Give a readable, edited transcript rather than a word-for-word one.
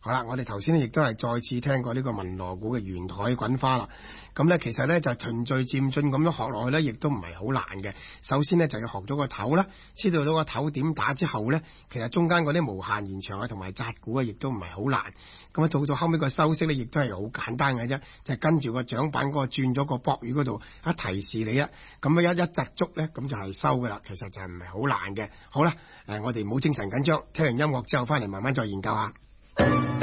好啦，我哋頭先咧亦都係再次聽過呢個文鑼鼓嘅圓台滾花啦。咁咧其實咧就循序漸進咁樣學落去咧，亦都唔係好難嘅。首先咧就要學咗個頭啦，知道咗個頭點打之後咧，其實中間嗰啲無限延長啊同埋紮鼓啊，亦都唔係好難。咁啊到後尾個收息咧，亦都係好簡單嘅啫，就係跟住個掌板嗰個轉咗個駁語嗰度一提示你啊，咁一窒足咧，咁就係收噶啦。其實就係唔係好難嘅。好啦，我哋唔好精神緊張，聽完音樂之後翻嚟慢慢再研究下。